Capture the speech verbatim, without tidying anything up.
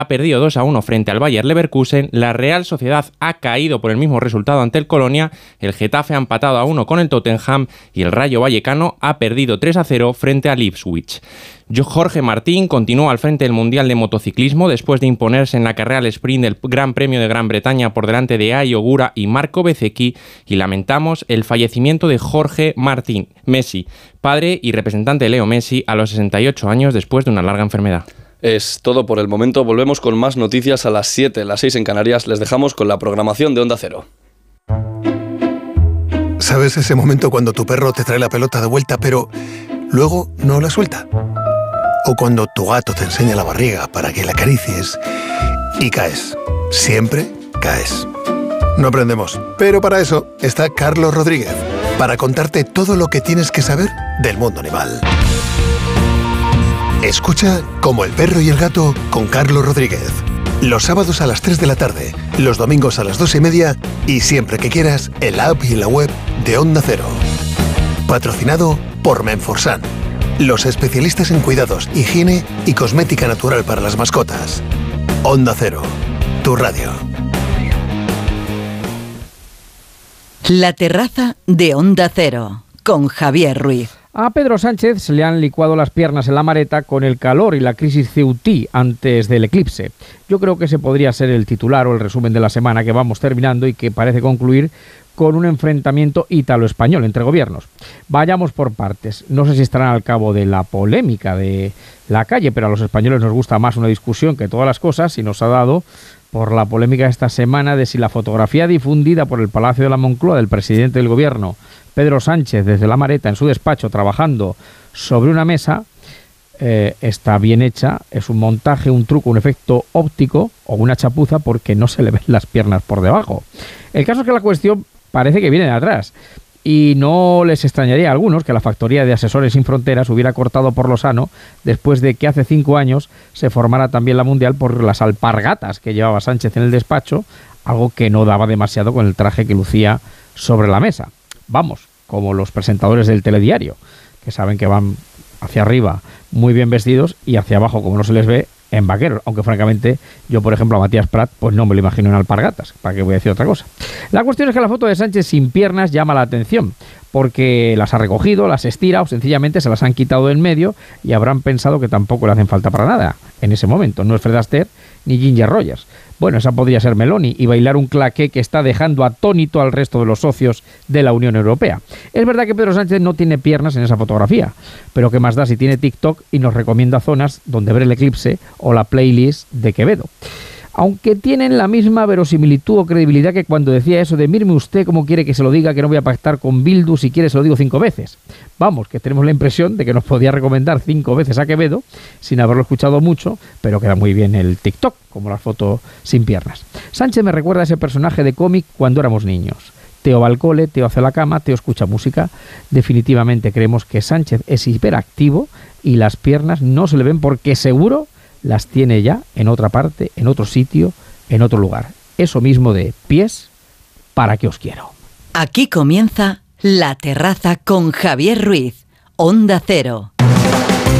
ha perdido dos a uno frente al Bayer Leverkusen, la Real Sociedad ha caído por el mismo resultado ante el Colonia, el Getafe ha empatado a uno con el Tottenham y el Rayo Vallecano ha perdido tres a cero frente al Ipswich. Jorge Martín continúa al frente del Mundial de Motociclismo después de imponerse en la carrera al sprint del Gran Premio de Gran Bretaña por delante de Ai Ogura y Marco Bezzecchi, y lamentamos el fallecimiento de Jorge Martín Messi, padre y representante de Leo Messi, a los sesenta y ocho años después de una larga enfermedad. Es todo por el momento, volvemos con más noticias a las siete, las seis en Canarias. Les dejamos con la programación de Onda Cero. ¿Sabes ese momento cuando tu perro te trae la pelota de vuelta pero luego no la suelta? O cuando tu gato te enseña la barriga para que la acaricies y caes. Siempre caes. No aprendemos, pero para eso está Carlos Rodríguez, para contarte todo lo que tienes que saber del mundo animal. Escucha Como el perro y el gato con Carlos Rodríguez. Los sábados a las tres de la tarde, los domingos a las dos y media y siempre que quieras en la app y en la web de Onda Cero. Patrocinado por Menforsan, los especialistas en cuidados, higiene y cosmética natural para las mascotas. Onda Cero, tu radio. La terraza de Onda Cero con Javier Ruiz. A Pedro Sánchez se le han licuado las piernas en la maleta con el calor y la crisis ceutí antes del eclipse. Yo creo que ese podría ser el titular o el resumen de la semana que vamos terminando y que parece concluir con un enfrentamiento ítalo-español entre gobiernos. Vayamos por partes. No sé si estarán al cabo de la polémica de la calle, pero a los españoles nos gusta más una discusión que todas las cosas, y nos ha dado por la polémica esta semana de si la fotografía difundida por el Palacio de la Moncloa del presidente del gobierno, Pedro Sánchez, desde la Mareta en su despacho trabajando sobre una mesa, eh, está bien hecha, es un montaje, un truco, un efecto óptico o una chapuza porque no se le ven las piernas por debajo. El caso es que la cuestión parece que viene de atrás y no les extrañaría a algunos que la factoría de Asesores Sin Fronteras hubiera cortado por lo sano después de que hace cinco años se formara también la Mundial por las alpargatas que llevaba Sánchez en el despacho, algo que no daba demasiado con el traje que lucía sobre la mesa. Vamos, como los presentadores del telediario, que saben que van hacia arriba muy bien vestidos y hacia abajo, como no se les ve, en vaqueros, aunque francamente yo, por ejemplo, a Matías Prat pues no me lo imagino en alpargatas, para qué voy a decir otra cosa. La cuestión es que la foto de Sánchez sin piernas llama la atención, porque las ha recogido, las estira o sencillamente se las han quitado del medio y habrán pensado que tampoco le hacen falta para nada en ese momento. No es Fred Astaire ni Ginger Rogers. Bueno, esa podría ser Meloni y bailar un claqué que está dejando atónito al resto de los socios de la Unión Europea. Es verdad que Pedro Sánchez no tiene piernas en esa fotografía, pero qué más da si tiene TikTok y nos recomienda zonas donde ver el eclipse o la playlist de Quevedo. Aunque tienen la misma verosimilitud o credibilidad que cuando decía eso de míreme usted cómo quiere que se lo diga, que no voy a pactar con Bildu, si quiere se lo digo cinco veces. Vamos, que tenemos la impresión de que nos podía recomendar cinco veces a Quevedo sin haberlo escuchado mucho, pero queda muy bien el TikTok, como la foto sin piernas. Sánchez me recuerda a ese personaje de cómic cuando éramos niños. Teo va al cole, Teo hace la cama, Teo escucha música. Definitivamente creemos que Sánchez es hiperactivo y las piernas no se le ven porque seguro las tiene ya en otra parte, en otro sitio, en otro lugar. Eso mismo de pies, ¿para qué os quiero? Aquí comienza La Terraza con Javier Ruiz, Onda Cero.